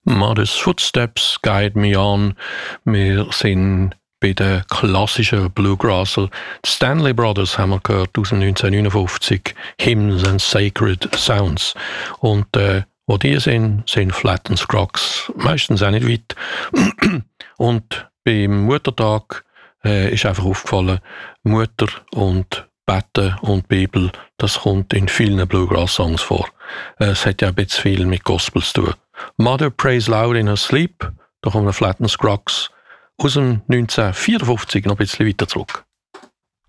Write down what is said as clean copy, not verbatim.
Mother's Footsteps, Guide Me On. Wir sind bei den klassischen Bluegrasser. Die Stanley Brothers haben wir gehört aus dem 1959, Hymns and Sacred Sounds. Und wo die sind Flat and Scruggs, meistens auch nicht weit. Und beim Muttertag ist einfach aufgefallen, Mutter und Betten und Bibel, das kommt in vielen Bluegrass-Songs vor. Es hat ja ein bisschen viel mit Gospel zu tun. Mother Prays Loud in Her Sleep, da kommen Flat and Scruggs aus dem 1954 noch ein bisschen weiter zurück.